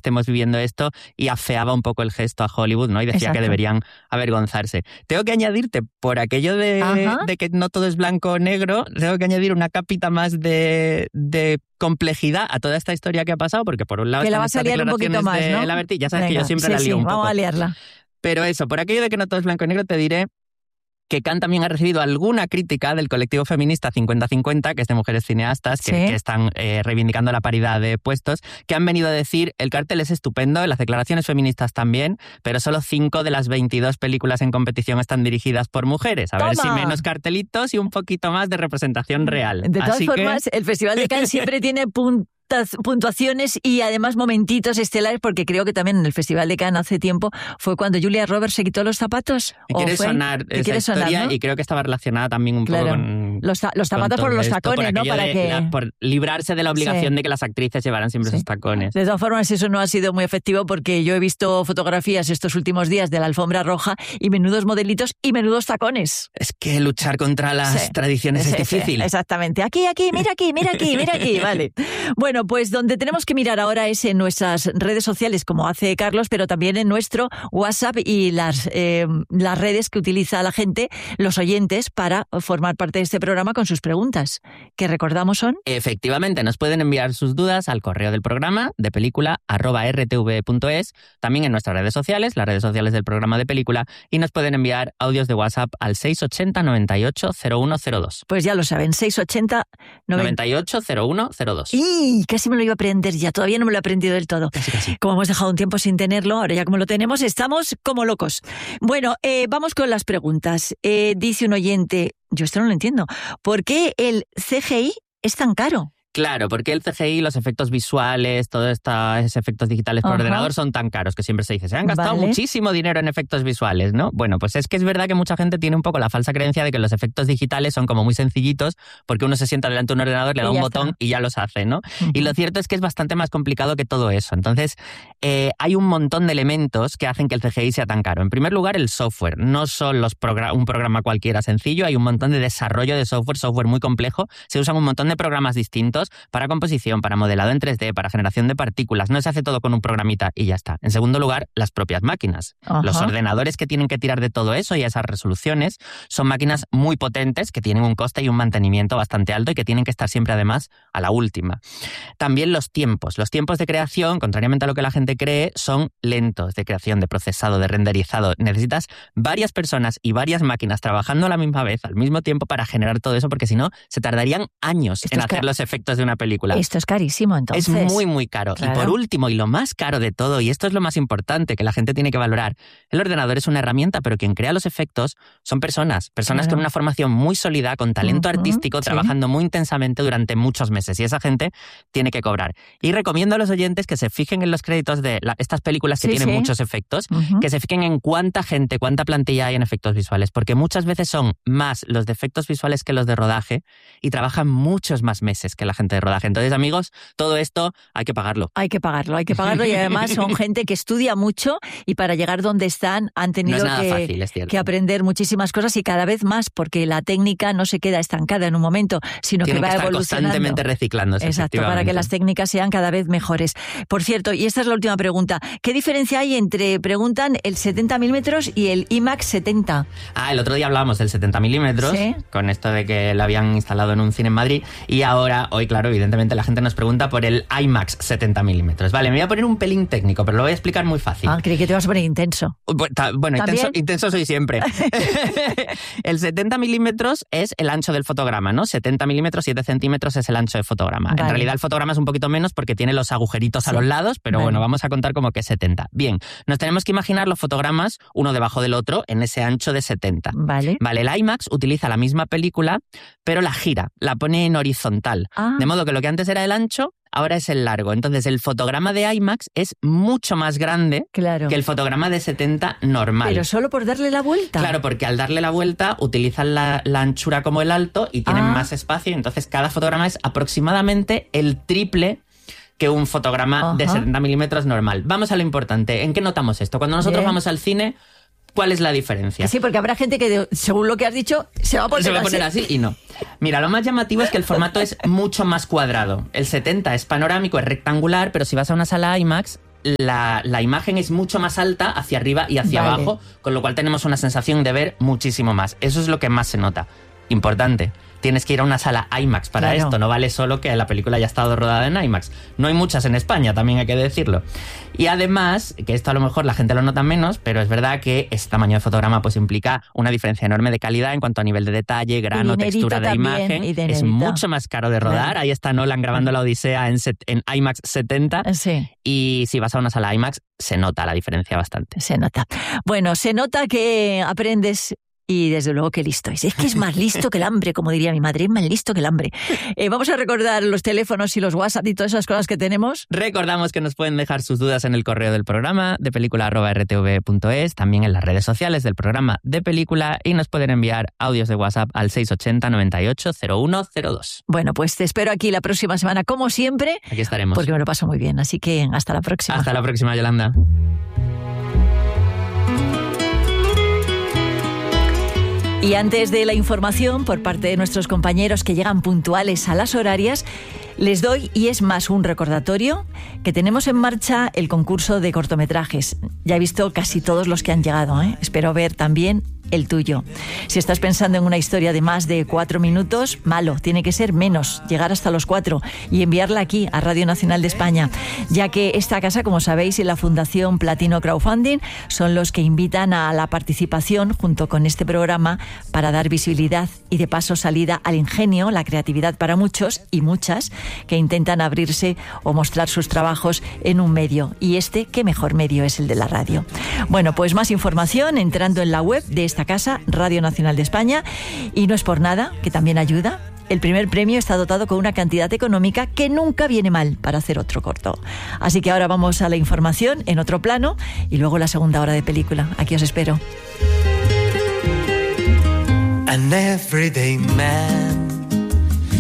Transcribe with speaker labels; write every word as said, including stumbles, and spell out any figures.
Speaker 1: estemos viviendo esto y afeaba un poco el gesto a Hollywood, ¿no? Y decía Exacto. que deberían avergonzarse. Tengo que añadirte, por aquello de, de que no todo es blanco o negro, tengo que añadir una capita más de, de complejidad a toda esta historia que ha pasado, porque por un lado
Speaker 2: que la vas a liar un poquito más, ¿no?
Speaker 1: La Bertí, ya sabes Venga, que yo siempre
Speaker 2: sí,
Speaker 1: la lío
Speaker 2: sí,
Speaker 1: un poco.
Speaker 2: Vamos a liarla.
Speaker 1: Pero eso, por aquello de que no todo es blanco y negro, te diré que Cannes también ha recibido alguna crítica del colectivo feminista cincuenta cincuenta, que es de mujeres cineastas, que, ¿Sí? que están eh, reivindicando la paridad de puestos, que han venido a decir, el cartel es estupendo, las declaraciones feministas también, pero solo cinco de las veintidós películas en competición están dirigidas por mujeres. A ¡Toma! ver si menos cartelitos y un poquito más de representación real.
Speaker 2: De todas
Speaker 1: Así
Speaker 2: formas,
Speaker 1: que...
Speaker 2: el Festival de Cannes siempre tiene puntos puntuaciones y además momentitos estelares, porque creo que también en el Festival de Cannes hace tiempo fue cuando Julia Roberts se quitó los zapatos.
Speaker 1: Me quiere sonar esa quiere historia sonar, ¿no? Y creo que estaba relacionada también un
Speaker 2: claro.
Speaker 1: poco con...
Speaker 2: Los, los zapatos por los
Speaker 1: esto,
Speaker 2: tacones,
Speaker 1: por
Speaker 2: ¿no? Para
Speaker 1: de,
Speaker 2: que...
Speaker 1: la, por librarse de la obligación sí. de que las actrices llevaran siempre sí. sus tacones.
Speaker 2: De todas formas, eso no ha sido muy efectivo porque yo he visto fotografías estos últimos días de la alfombra roja y menudos modelitos y menudos tacones.
Speaker 1: Es que luchar contra las sí. tradiciones sí, es difícil.
Speaker 2: Sí, exactamente. Aquí, aquí, mira aquí, mira aquí, mira aquí. Vale. Bueno, pues donde tenemos que mirar ahora es en nuestras redes sociales, como hace Carlos, pero también en nuestro WhatsApp y las, eh, las redes que utiliza la gente, los oyentes, para formar parte de este programa con sus preguntas, que recordamos son...
Speaker 1: Efectivamente, nos pueden enviar sus dudas al correo del programa de película arroba r t v punto es, también en nuestras redes sociales, las redes sociales del programa de película, y nos pueden enviar audios de WhatsApp al seis ochenta noventa y ocho cero uno cero dos.
Speaker 2: Pues ya lo saben, seis ochenta
Speaker 1: noventa y ocho cero uno cero dos.
Speaker 2: ¡Y! Casi me lo iba a aprender ya, todavía no me lo he aprendido del todo.
Speaker 1: Casi, casi.
Speaker 2: Como hemos dejado un tiempo sin tenerlo, ahora ya como lo tenemos, estamos como locos. Bueno, eh, vamos con las preguntas. Eh, dice un oyente, yo esto no lo entiendo, ¿por qué el C G I es tan caro?
Speaker 1: Claro, porque el C G I, los efectos visuales, todos estos efectos digitales por Ajá. ordenador son tan caros que siempre se dice, se han gastado vale. muchísimo dinero en efectos visuales, ¿no? Bueno, pues es que es verdad que mucha gente tiene un poco la falsa creencia de que los efectos digitales son como muy sencillitos porque uno se sienta delante de un ordenador, le da un botón está. y ya los hace, ¿no? Uh-huh. Y lo cierto es que es bastante más complicado que todo eso. Entonces, eh, hay un montón de elementos que hacen que el C G I sea tan caro. En primer lugar, el software. No son los progr- un programa cualquiera sencillo, hay un montón de desarrollo de software, software muy complejo. Se usan un montón de programas distintos para composición, para modelado en tres D, para generación de partículas. No se hace todo con un programita y ya está. En segundo lugar, las propias máquinas. Ajá. Los ordenadores que tienen que tirar de todo eso y esas resoluciones son máquinas muy potentes que tienen un coste y un mantenimiento bastante alto y que tienen que estar siempre además a la última. También los tiempos. Los tiempos de creación, contrariamente a lo que la gente cree, son lentos de creación, de procesado, de renderizado. Necesitas varias personas y varias máquinas trabajando a la misma vez, al mismo tiempo, para generar todo eso, porque si no, se tardarían años Esto en hacer los efectos de una película.
Speaker 2: Esto es carísimo, entonces.
Speaker 1: Es muy, muy caro.
Speaker 2: Claro.
Speaker 1: Y por último, y lo más caro de todo, y esto es lo más importante que la gente tiene que valorar, el ordenador es una herramienta, pero quien crea los efectos son personas, personas
Speaker 2: claro.
Speaker 1: con una formación muy sólida, con talento uh-huh, artístico,
Speaker 2: sí.
Speaker 1: trabajando muy intensamente durante muchos meses, y esa gente tiene que cobrar. Y recomiendo a los oyentes que se fijen en los créditos de la, estas películas que sí, tienen sí. muchos efectos, uh-huh. que se fijen en cuánta gente, cuánta plantilla hay en efectos visuales, porque muchas veces son más los de efectos visuales que los de rodaje, y trabajan muchos más meses que la gente de rodaje. Entonces, amigos, todo esto hay que pagarlo.
Speaker 2: Hay que pagarlo, hay que pagarlo y además son gente que estudia mucho y para llegar donde están han tenido
Speaker 1: no es
Speaker 2: que,
Speaker 1: fácil, es
Speaker 2: que aprender muchísimas cosas y cada vez más porque la técnica no se queda estancada en un momento, sino
Speaker 1: Tienen
Speaker 2: que va
Speaker 1: que estar
Speaker 2: evolucionando.
Speaker 1: Constantemente reciclándose.
Speaker 2: Exacto, para que las técnicas sean cada vez mejores. Por cierto, y esta es la última pregunta, ¿qué diferencia hay entre, preguntan, el setenta milímetros y el IMAX setenta?
Speaker 1: Ah, el otro día hablábamos del setenta milímetros, ¿sí? Con esto de que lo habían instalado en un cine en Madrid y ahora, hoy claro, evidentemente la gente nos pregunta por el IMAX setenta milímetros. Vale, me voy a poner un pelín técnico, pero lo voy a explicar muy fácil.
Speaker 2: Ah, creí que te vas a poner intenso.
Speaker 1: Bueno, intenso, intenso soy siempre. El setenta milímetros es el ancho del fotograma, ¿no? setenta milímetros, siete centímetros es el ancho del fotograma. Vale. En realidad el fotograma es un poquito menos porque tiene los agujeritos sí. a los lados, pero vale. bueno, vamos a contar como que setenta. Bien, nos tenemos que imaginar los fotogramas uno debajo del otro en ese ancho de setenta.
Speaker 2: Vale.
Speaker 1: Vale, el IMAX utiliza la misma película, pero la gira, la pone en horizontal.
Speaker 2: Ah.
Speaker 1: De modo que lo que antes era el ancho, ahora es el largo. Entonces el fotograma de IMAX es mucho más grande
Speaker 2: claro.
Speaker 1: que el fotograma de setenta normal.
Speaker 2: Pero solo por darle la vuelta.
Speaker 1: Claro, porque al darle la vuelta utilizan la, la anchura como el alto y tienen ah. más espacio. Entonces cada fotograma es aproximadamente el triple que un fotograma uh-huh. de setenta milímetros normal. Vamos a lo importante. ¿En qué notamos esto? Cuando nosotros Bien. vamos al cine, ¿cuál es la diferencia?
Speaker 2: Sí, porque habrá gente que, según lo que has dicho, se va a poner,
Speaker 1: se va a poner
Speaker 2: así.
Speaker 1: así y no. Mira, lo más llamativo es que el formato es mucho más cuadrado. El setenta es panorámico, es rectangular, pero si vas a una sala IMAX, la, la imagen es mucho más alta hacia arriba y hacia vale. abajo, con lo cual tenemos una sensación de ver muchísimo más. Eso es lo que más se nota. Importante. Tienes que ir a una sala IMAX para claro. esto, no vale solo que la película haya estado rodada en IMAX. No hay muchas en España, también hay que decirlo. Y además, que esto a lo mejor la gente lo nota menos, pero es verdad que este tamaño de fotograma pues implica una diferencia enorme de calidad en cuanto a nivel de detalle, grano, textura de imagen. Es mucho más caro de rodar. Claro. Ahí está Nolan grabando La Odisea en, set, en IMAX setenta. Sí. Y si vas a una sala IMAX, se nota la diferencia bastante.
Speaker 2: Se nota. Bueno, se nota que aprendes... Y desde luego que listo es. Es que es más listo que el hambre, como diría mi madre, es más listo que el hambre. Eh, vamos a recordar los teléfonos y los WhatsApp y todas esas cosas que tenemos.
Speaker 1: Recordamos que nos pueden dejar sus dudas en el correo del programa de película arroba r t v punto es, también en las redes sociales del programa de película, y nos pueden enviar audios de WhatsApp al seis ochenta, noventa y ocho, cero uno cero dos.
Speaker 2: Bueno, pues te espero aquí la próxima semana, como siempre.
Speaker 1: Aquí estaremos.
Speaker 2: Porque me lo paso muy bien, así que hasta la próxima.
Speaker 1: Hasta la próxima, Yolanda.
Speaker 2: Y antes de la información por parte de nuestros compañeros que llegan puntuales a las horarias, les doy, y es más un recordatorio, que tenemos en marcha el concurso de cortometrajes. Ya he visto casi todos los que han llegado, ¿eh? Espero ver también el tuyo. Si estás pensando en una historia de más de cuatro minutos, malo, tiene que ser menos, llegar hasta los cuatro y enviarla aquí a Radio Nacional de España, ya que esta casa, como sabéis, y la Fundación Platino Crowdfunding son los que invitan a la participación junto con este programa para dar visibilidad y de paso salida al ingenio, la creatividad para muchos y muchas que intentan abrirse o mostrar sus trabajos en un medio. Y este, ¿qué mejor medio es el de la radio? Bueno, pues más información entrando en la web de esta casa, Radio Nacional de España, y no es por nada, que también ayuda. El primer premio está dotado con una cantidad económica que nunca viene mal para hacer otro corto. Así que ahora vamos a la información en otro plano y luego la segunda hora de película. Aquí os espero.
Speaker 3: An everyday man